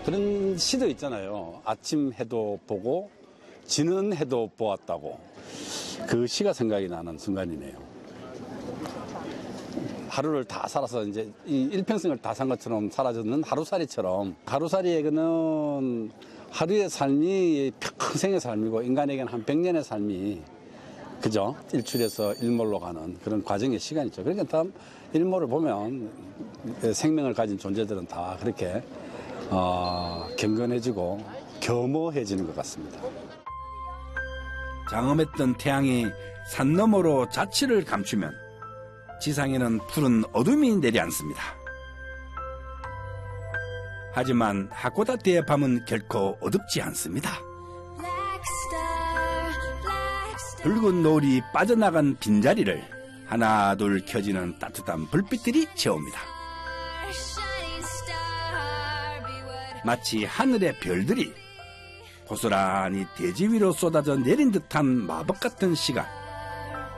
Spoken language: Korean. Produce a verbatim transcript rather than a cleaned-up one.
그런 시도 있잖아요. 아침 해도 보고 지는 해도 보았다고. 그 시가 생각이 나는 순간이네요. 하루를 다 살아서 이제 이 일평생을 다 산 것처럼 사라졌는 하루살이처럼, 하루살이에게는 하루의 삶이 평생의 삶이고 인간에게는 한 백 년의 삶이, 그죠? 일출에서 일몰로 가는 그런 과정의 시간이죠. 그러니까 다음 일몰을 보면 생명을 가진 존재들은 다 그렇게 어, 경건해지고 겸허해지는 것 같습니다. 장엄했던 태양이 산 너머로 자취를 감추면 지상에는 푸른 어둠이 내려앉습니다. 하지만 하코다테의 밤은 결코 어둡지 않습니다. 붉은 노을이 빠져나간 빈자리를 하나 둘 켜지는 따뜻한 불빛들이 채웁니다. 마치 하늘의 별들이 고스란히 대지 위로 쏟아져 내린 듯한 마법 같은 시간.